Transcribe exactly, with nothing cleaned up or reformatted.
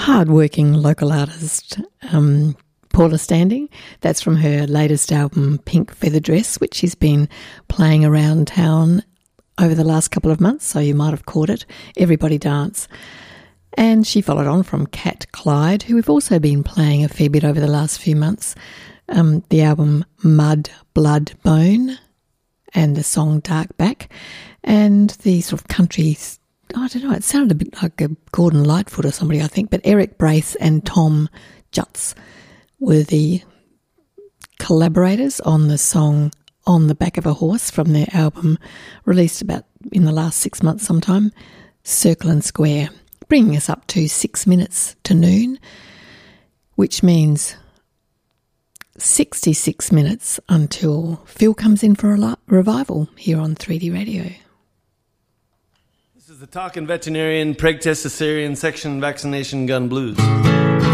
hard-working local artist um, Paula Standing. That's from her latest album, Pink Feather Dress, which she's been playing around town over the last couple of months, so you might have caught it, Everybody Dance. And she followed on from Cat Clyde, who we've also been playing a fair bit over the last few months, um, the album Mud, Blood, Bone, and the song Dark Back, and the sort of country, I don't know, it sounded a bit like a Gordon Lightfoot or somebody, I think, but Eric Brace and Tom Jutz were the collaborators on the song On the Back of a Horse from their album released about in the last six months sometime, Circle and Square, bringing us up to six minutes to noon, which means sixty-six minutes until Phil comes in for a li- revival here on three D Radio. This is the Talking Veterinarian Preg Test Cesarean Section Vaccination Gun Blues.